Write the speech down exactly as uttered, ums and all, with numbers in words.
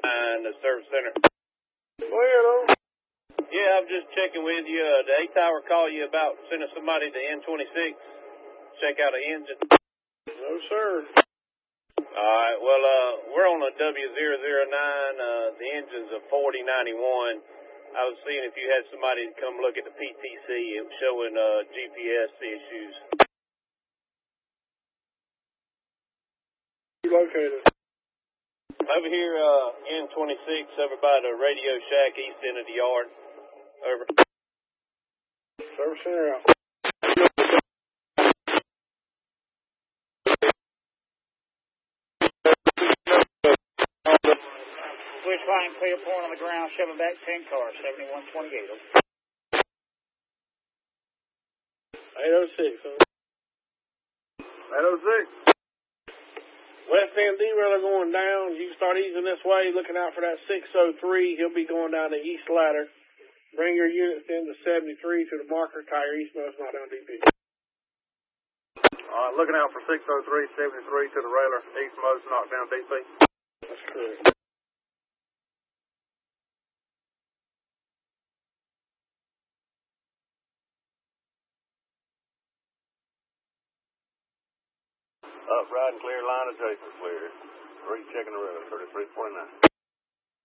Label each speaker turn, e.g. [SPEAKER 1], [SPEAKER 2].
[SPEAKER 1] And the service center.
[SPEAKER 2] Well,
[SPEAKER 1] yeah, I'm just checking with you. Uh, the eighth hour call you about sending somebody to N twenty-six. Check out an engine.
[SPEAKER 2] No, sir.
[SPEAKER 1] All right. Well, uh, we're on a W zero zero nine. Uh, the engine's a forty ninety-one. I was seeing if you had somebody to come look at the P T C. It was showing uh, G P S issues.
[SPEAKER 2] Located.
[SPEAKER 1] Over here, uh, N twenty-six, over by the Radio Shack, east end of the yard. Over.
[SPEAKER 2] Service center out.
[SPEAKER 3] Switch line clear, point on the ground, shoving back ten cars, seventy-one twenty-eight.
[SPEAKER 2] eight oh six, huh? eight oh six. West end derailleur going down. You can start easing this way, looking out for that six oh three. He'll be going down the east ladder. Bring your units in to seventy-three to the marker, tire east most knockdown D P.
[SPEAKER 4] Uh, looking out for six oh three, seventy-three to the railer, east most knockdown D P.
[SPEAKER 2] That's correct.
[SPEAKER 4] Up, riding clear, line adjacent clear. Three checking the road, thirty-three forty-nine.